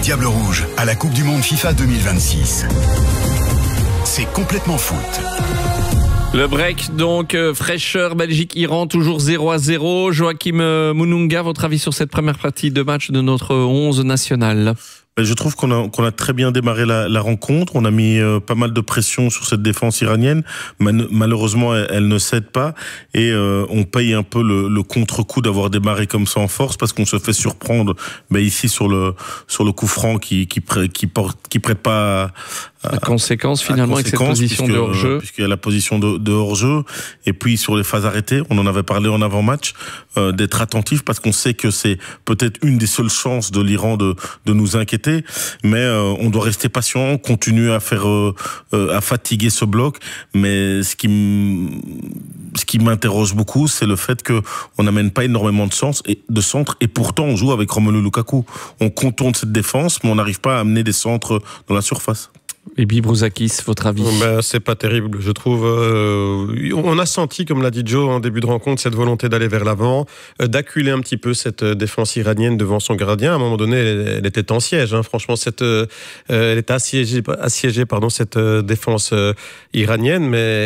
Diables Rouges à la Coupe du Monde FIFA 2026. C'est complètement foot. Le break, donc, fraîcheur, Belgique-Iran, toujours 0-0. Joachim Mununga, votre avis sur cette première partie de match de notre 11 national? Je trouve qu'on a très bien démarré la rencontre. On a mis pas mal de pression sur cette défense iranienne. Malheureusement, elle ne cède pas. Et on paye un peu le contre-coup d'avoir démarré comme ça en force, parce qu'on se fait surprendre ici sur le coup franc qui prête pas la conséquence finalement avec cette position de hors-jeu. Puisqu'il y a la position de hors-jeu. Et puis sur les phases arrêtées, on en avait parlé en avant-match, d'être attentif, parce qu'on sait que c'est peut-être une des seules chances de l'Iran de nous inquiéter. Mais on doit rester patient, continuer à fatiguer ce bloc. Mais ce qui m'interroge beaucoup, c'est le fait qu'on n'amène pas énormément de centres, et pourtant on joue avec Romelu Lukaku. On contourne cette défense, mais on n'arrive pas à amener des centres dans la surface. Et Brouzakis, votre avis? C'est pas terrible, je trouve. On a senti, comme l'a dit Joe en début de rencontre, cette volonté d'aller vers l'avant, d'acculer un petit peu cette défense iranienne devant son gardien. À un moment donné, elle était en siège. Franchement, elle était assiégée, cette défense iranienne, mais